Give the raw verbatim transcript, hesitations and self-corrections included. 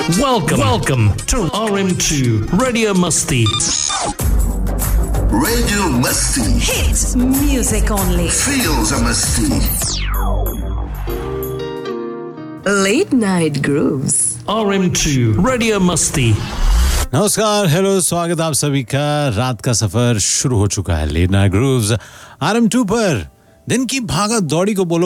Welcome, welcome to R M two Radio Masti. Radio Masti. Hits music only. Feels a Masti. Late night grooves. R M two Radio Masti. नमस्कार, hello, स्वागत आप सभी का। रात का सफर शुरू हो चुका है late night grooves R M to पर। दिन की भागा दौड़ी को बोलो